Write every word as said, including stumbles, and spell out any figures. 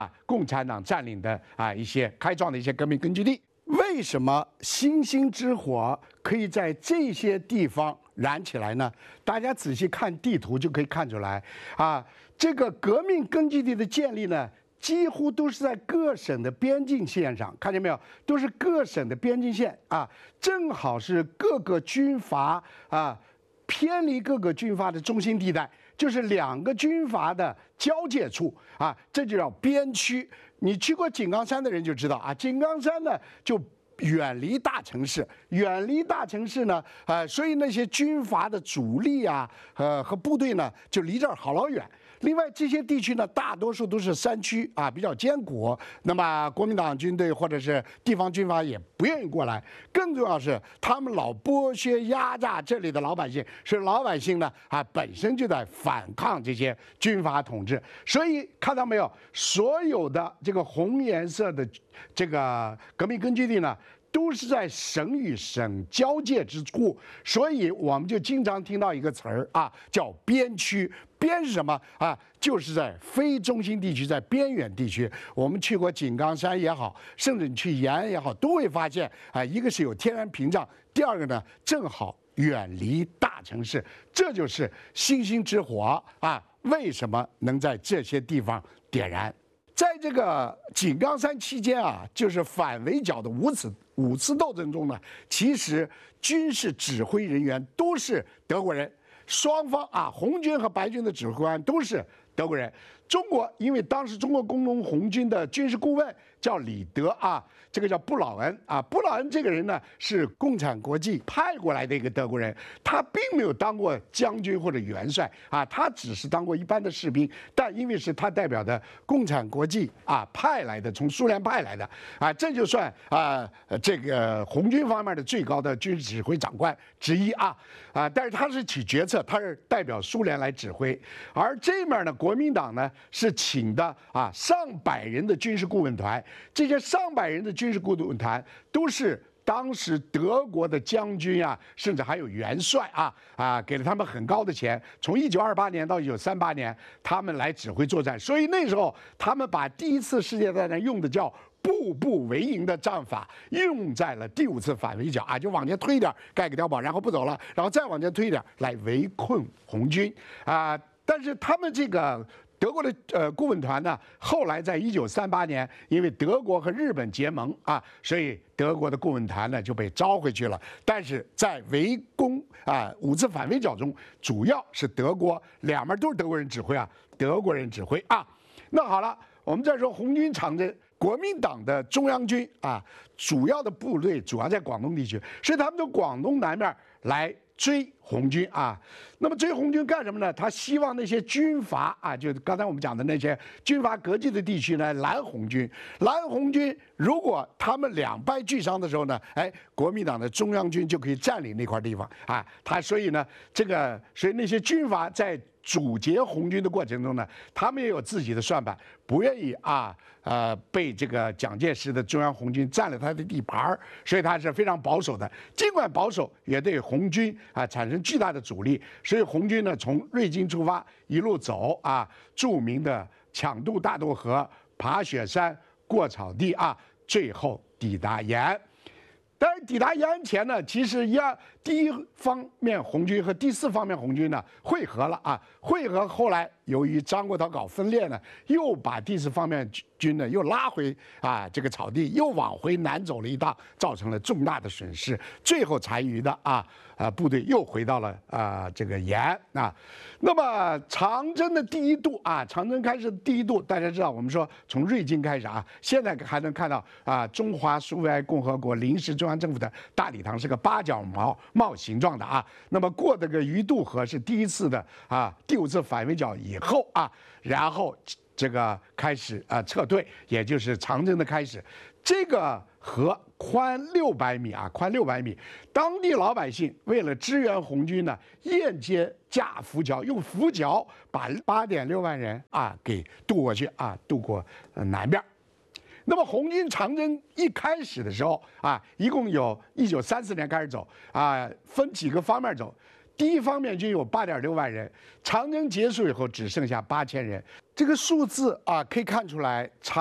啊，共产党占领的啊一些开创的一些革命根据地。为什么星星之火可以在这些地方燃起来呢？大家仔细看地图就可以看出来啊，这个革命根据地的建立呢，几乎都是在各省的边境线上，看见没有？都是各省的边境线啊，正好是各个军阀啊偏离各个军阀的中心地带。就是两个军阀的交界处啊，这就叫边区。你去过井冈山的人就知道啊，井冈山呢就远离大城市，远离大城市呢，呃，所以那些军阀的主力啊，呃和部队呢就离这儿好老远。另外，这些地区呢，大多数都是山区啊，比较艰苦。那么，国民党军队或者是地方军阀也不愿意过来。更重要是，他们老剥削压榨这里的老百姓，所以老百姓呢啊本身就在反抗这些军阀统治。所以看到没有，所有的这个红颜色的这个革命根据地呢，都是在省与省交界之处，所以我们就经常听到一个词儿啊，叫边区。边是什么啊？就是在非中心地区，在边远地区。我们去过井冈山也好，甚至你去延安也好，都会发现啊，一个是有天然屏障，第二个呢，正好远离大城市。这就是星星之火啊！为什么能在这些地方点燃？在这个井冈山期间啊，就是反围剿的五次五次斗争中呢，其实军事指挥人员都是德国人。双方啊，红军和白军的指挥官都是德国人。中国因为当时中国工农红军的军事顾问叫李德啊，这个叫布劳恩啊。布劳恩这个人呢是共产国际派过来的一个德国人，他并没有当过将军或者元帅啊，他只是当过一般的士兵。但因为是他代表的共产国际啊派来的，从苏联派来的啊，这就算啊这个红军方面的最高的军事指挥长官之一啊啊，但是他是起决策，他是代表苏联来指挥。而这面呢，国民党呢是请的啊上百人的军事顾问团，这些上百人的军事顾问团都是当时德国的将军啊，甚至还有元帅啊啊，给了他们很高的钱。从一九二八年到一九三八年，他们来指挥作战。所以那时候他们把第一次世界大战用的叫步步为营的战法用在了第五次反围剿啊，就往前推一点，盖个碉堡，然后不走了，然后再往前推一点，来围困红军啊。但是他们这个德国的呃顾问团呢，后来在一九三八年，因为德国和日本结盟啊，所以德国的顾问团呢就被招回去了。但是在围攻啊五次反围剿中，主要是德国两面都是德国人指挥啊，德国人指挥啊。那好了，我们再说红军长征。国民党的中央军啊，主要的部队主要在广东地区，所以他们从广东南面来追红军啊。那么追红军干什么呢？他希望那些军阀啊，就刚才我们讲的那些军阀割据的地区呢，拦红军。拦红军，如果他们两败俱伤的时候呢，哎，国民党的中央军就可以占领那块地方啊。他所以呢，这个所以那些军阀在阻截红军的过程中呢，他们也有自己的算盘，不愿意啊，呃，被这个蒋介石的中央红军占了他的地盘，所以他是非常保守的。尽管保守，也对红军啊产生巨大的阻力。所以红军呢，从瑞金出发，一路走啊，著名的抢渡大渡河、爬雪山、过草地啊，最后抵达延安。但是抵达延安前呢，其实一二第一方面红军和第四方面红军呢会合了啊，会合后来由于张国焘搞分裂呢，又把第四方面军呢又拉回啊这个草地，又往回南走了一趟，造成了重大的损失，最后残余的啊啊部队又回到了啊这个延安啊。那么长征的第一渡啊，长征开始的第一渡，大家知道我们说从瑞金开始啊，现在还能看到啊中华苏维埃共和国临时中央政府的大礼堂是个八角帽帽形状的啊。那么过这个鱼渡河是第一次的啊第五次反围剿以后啊，然后这个开始啊撤退，也就是长征的开始。这个河宽六百米啊，宽六百米。当地老百姓为了支援红军呢，沿街架浮桥，用浮桥把八点六万人啊给渡过去啊，渡过呃南边。那么红军长征一开始的时候啊，一共有一九三四年开始走啊，分几个方面走。 第一方面就有八点六万人，长征结束以后只剩下八千人，这个数字啊可以看出来差。